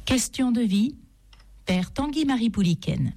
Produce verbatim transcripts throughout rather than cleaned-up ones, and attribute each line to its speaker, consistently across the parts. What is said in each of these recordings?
Speaker 1: Question de vie, Père Tanguy-Marie Pouliken.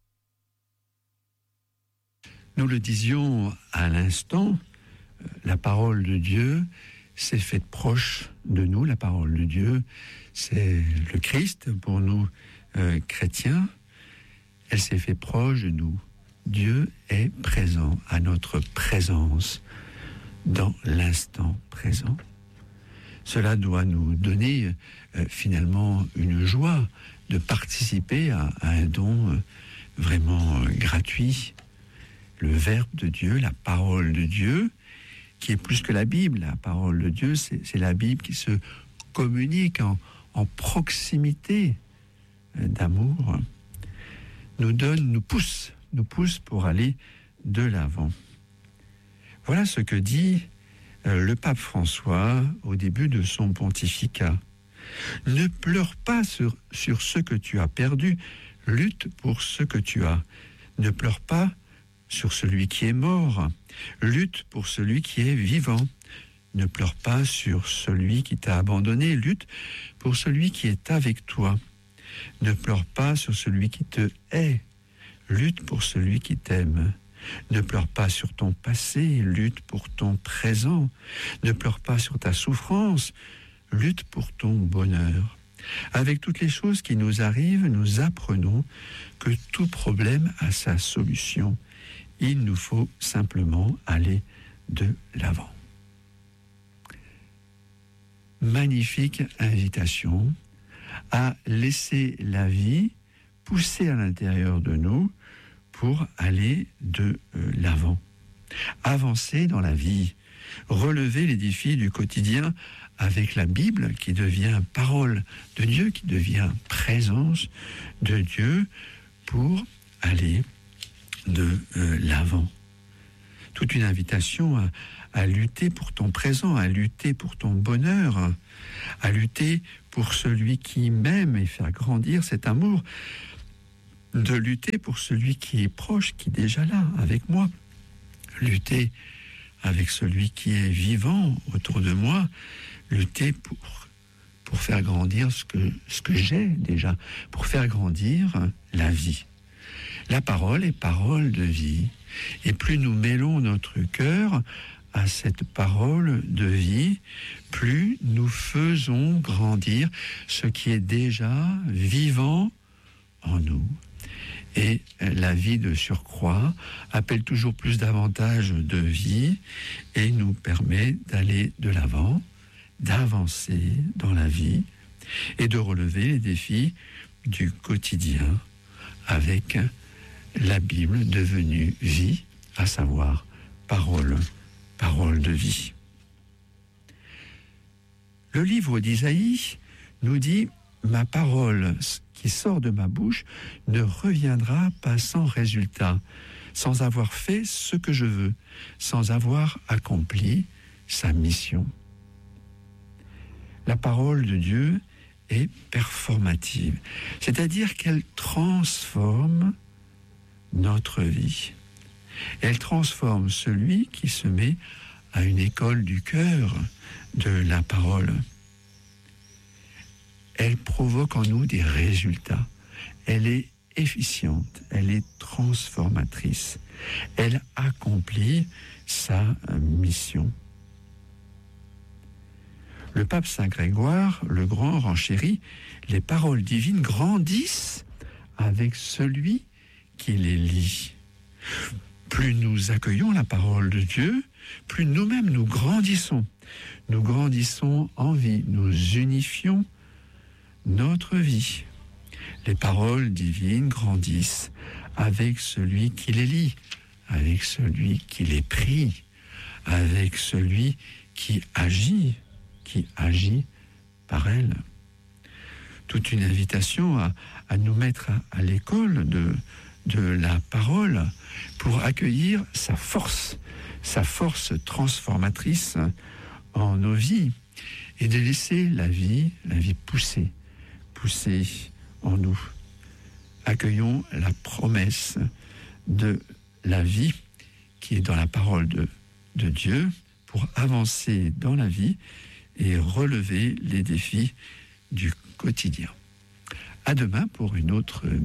Speaker 2: Nous le disions à l'instant, la parole de Dieu s'est faite proche de nous. La parole de Dieu, c'est le Christ pour nous euh, chrétiens. Elle s'est faite proche de nous. Dieu est présent, à notre présence, dans l'instant présent. Cela doit nous donner euh, finalement une joie de participer à, à un don euh, vraiment euh, gratuit. Le Verbe de Dieu, la parole de Dieu, qui est plus que la Bible. La parole de Dieu, c'est, c'est la Bible qui se communique en, en proximité euh, d'amour, nous donne, nous pousse, nous pousse pour aller de l'avant. Voilà ce que dit euh, le pape François au début de son pontificat. Ne pleure pas sur, sur ce que tu as perdu, lutte pour ce que tu as. Ne pleure pas sur celui qui est mort, lutte pour celui qui est vivant. Ne pleure pas sur celui qui t'a abandonné, lutte pour celui qui est avec toi. Ne pleure pas sur celui qui te hait, lutte pour celui qui t'aime. Ne pleure pas sur ton passé, lutte pour ton présent. Ne pleure pas sur ta souffrance, lutte pour ton bonheur. Avec toutes les choses qui nous arrivent, nous apprenons que tout problème a sa solution. Il nous faut simplement aller de l'avant. Magnifique invitation à laisser la vie pousser à l'intérieur de nous pour aller de euh, l'avant. Avancer dans la vie, relever les défis du quotidien avec la Bible qui devient parole de Dieu, qui devient présence de Dieu pour aller de euh, l'avant. Toute une invitation à, à lutter pour ton présent, à lutter pour ton bonheur, à lutter pour celui qui m'aime et faire grandir cet amour, de lutter pour celui qui est proche, qui est déjà là avec moi, lutter avec celui qui est vivant autour de moi, lutter pour, pour faire grandir ce que, ce que j'ai déjà, pour faire grandir la vie. La parole est parole de vie, et plus nous mêlons notre cœur à cette parole de vie, plus nous faisons grandir ce qui est déjà vivant en nous. Et la vie de surcroît appelle toujours plus davantage de vie et nous permet d'aller de l'avant, d'avancer dans la vie et de relever les défis du quotidien avec la Bible devenue vie, à savoir parole, parole de vie. Le livre d'Isaïe nous dit « Ma parole qui sort de ma bouche ne reviendra pas sans résultat, sans avoir fait ce que je veux, sans avoir accompli sa mission. » La parole de Dieu est performative, c'est-à-dire qu'elle transforme notre vie. Elle transforme celui qui se met à une école du cœur de la parole. Elle provoque en nous des résultats. Elle est efficiente, elle est transformatrice. Elle accomplit sa mission. Le pape Saint Grégoire, le grand, renchérit, les paroles divines grandissent avec celui qui les lit. Plus nous accueillons la parole de Dieu, plus nous-mêmes nous grandissons. Nous grandissons en vie, nous unifions notre vie. Les paroles divines grandissent avec celui qui les lit, avec celui qui les prie, avec celui qui agit, qui agit par elles. Toute une invitation à, à nous mettre à, à l'école de, de la parole pour accueillir sa force, sa force transformatrice en nos vies et de laisser la vie, la vie pousser, pousser en nous. Accueillons la promesse de la vie qui est dans la parole de, de Dieu pour avancer dans la vie et relever les défis du quotidien. à demain pour une autre